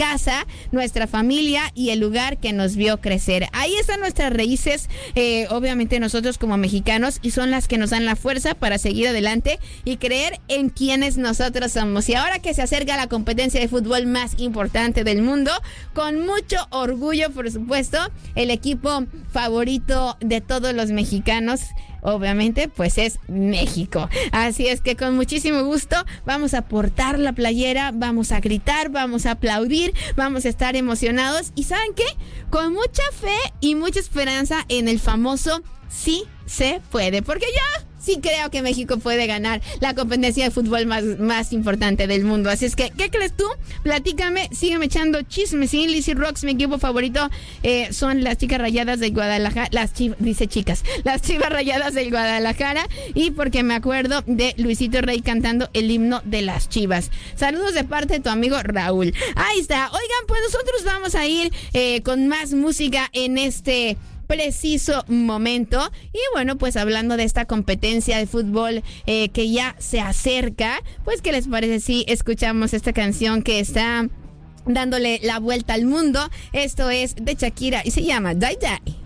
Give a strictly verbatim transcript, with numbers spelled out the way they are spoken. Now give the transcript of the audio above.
casa, nuestra familia y el lugar que nos vio crecer. Ahí están nuestras raíces, eh, obviamente nosotros como mexicanos, y son las que nos dan la fuerza para seguir adelante y creer en quienes nosotros somos. Y ahora que se acerca la competencia de fútbol más importante del mundo, con mucho orgullo, por supuesto, el equipo favorito de todos los mexicanos, obviamente, pues es México. Así es que con muchísimo gusto vamos a portar la playera, vamos a gritar, vamos a aplaudir, vamos a estar emocionados y ¿saben qué? Con mucha fe y mucha esperanza en el famoso sí se puede, porque yo sí creo que México puede ganar la competencia de fútbol más, más importante del mundo. Así es que, ¿qué crees tú? Platícame, sígueme echando chismes. Sí, Lizzy Rocks, mi equipo favorito eh, son las chicas rayadas del Guadalajara. Las chivas, dice chicas, las chivas rayadas del Guadalajara. Y porque me acuerdo de Luisito Rey cantando el himno de las chivas. Saludos de parte de tu amigo Raúl. Ahí está. Oigan, pues nosotros vamos a ir eh, con más música en este preciso momento. Y bueno, pues hablando de esta competencia de fútbol eh, que ya se acerca, pues ¿qué les parece si escuchamos esta canción que está dándole la vuelta al mundo? Esto es de Shakira y se llama Die Die.